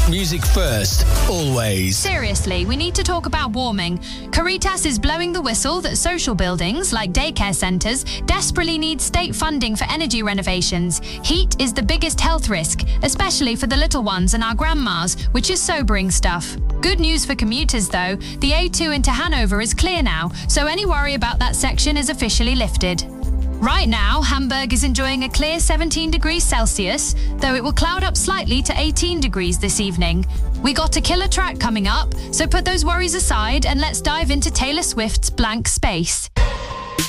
Music first, always. Seriously, we need to talk about warming. Caritas is blowing the whistle that social buildings, like daycare centres, desperately need state funding for energy renovations. Heat is the biggest health risk, especially for the little ones and our grandmas, which is sobering stuff. Good news for commuters though, the A2 into Hanover is clear now, so any worry about that section is officially lifted. Right now, Hamburg is enjoying a clear 17 degrees Celsius, though it will cloud up slightly to 18 degrees this evening. We got a killer track coming up, so put those worries aside and let's dive into Taylor Swift's Blank Space.